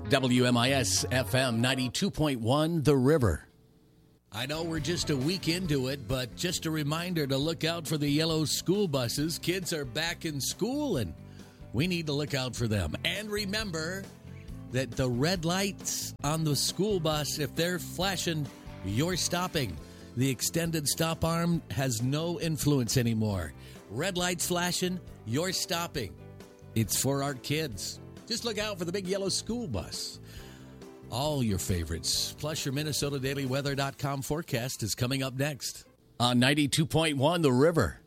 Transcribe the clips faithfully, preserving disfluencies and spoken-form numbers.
W M I S F M ninety-two point one, The River. I know we're just a week into it, but just a reminder to look out for the yellow school buses. Kids are back in school, and we need to look out for them. And remember that the red lights on the school bus, if they're flashing, you're stopping. The extended stop arm has no influence anymore. Red lights flashing, you're stopping. It's for our kids. Just look out for the big yellow school bus. All your favorites, plus your Minnesota Daily Weather dot com forecast is coming up next on ninety-two point one The River.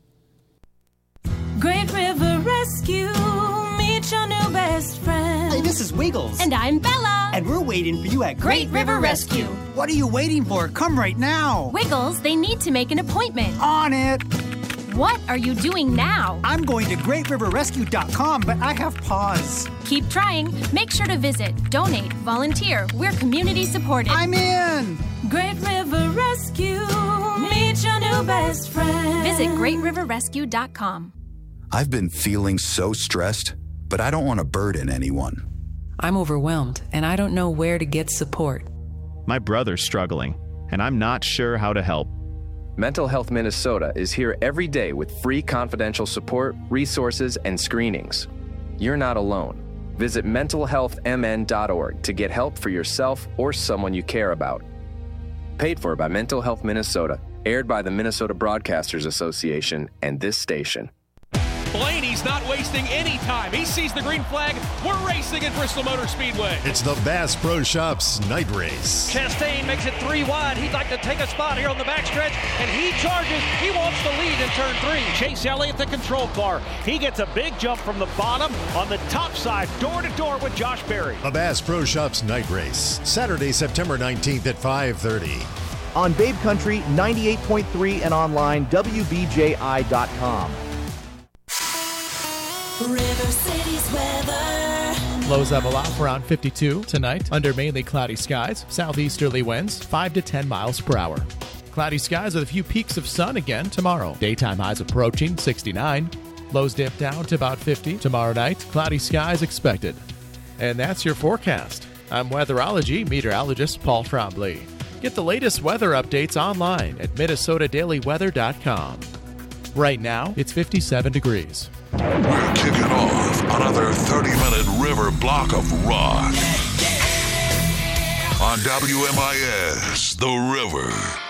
Great River Rescue, meet your new best friend. Hey, this is Wiggles. And I'm Bella. And we're waiting for you at Great River Rescue. What are you waiting for? Come right now. Wiggles, they need to make an appointment. On it. What are you doing now? I'm going to great river rescue dot com, but I have pause. Keep trying. Make sure to visit, donate, volunteer. We're community supported. I'm in. Great River Rescue, meet your new best friend. Visit great river rescue dot com. I've been feeling so stressed, but I don't want to burden anyone. I'm overwhelmed, and I don't know where to get support. My brother's struggling, and I'm not sure how to help. Mental Health Minnesota is here every day with free confidential support, resources, and screenings. You're not alone. Visit mental health m n dot org to get help for yourself or someone you care about. Paid for by Mental Health Minnesota, aired by the Minnesota Broadcasters Association and this station. Blaney's not wasting any time. He sees the green flag. We're racing at Bristol Motor Speedway. It's the Bass Pro Shops night race. Chastain makes it three wide. He'd like to take a spot here on the backstretch, and he charges. He wants the lead in turn three. Chase Elliott, the control car. He gets a big jump from the bottom on the top side, door to door with Josh Berry. The Bass Pro Shops night race, Saturday, September nineteenth at five thirty. On Babe Country, ninety-eight point three and online, W B J I dot com. River City's weather. Lows level off around fifty-two tonight under mainly cloudy skies. Southeasterly winds five to ten miles per hour. Cloudy skies with a few peaks of sun again tomorrow. Daytime highs approaching sixty-nine. Lows dip down to about fifty tomorrow night. Cloudy skies expected. And that's your forecast. I'm weatherology meteorologist Paul Trombley. Get the latest weather updates online at Minnesota Daily Weather dot com. Right now, it's fifty-seven degrees. We're kicking off another thirty-minute river block of rock on W M I S, The River.